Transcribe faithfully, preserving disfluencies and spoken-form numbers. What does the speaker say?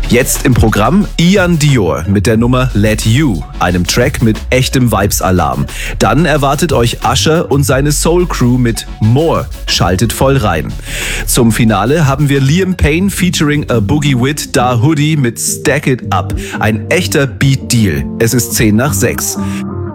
Jetzt im Programm Ian Dior mit der Nummer Let You, einem Track mit echtem Vibes-Alarm. Dann erwartet euch Usher und seine Soul Crew mit More. Schaltet voll rein. Zum Finale haben wir Liam Payne featuring A Boogie Wit Da Hoodie mit Stack It Up. Ein echter Beat-Deal. Es ist zehn nach sechs.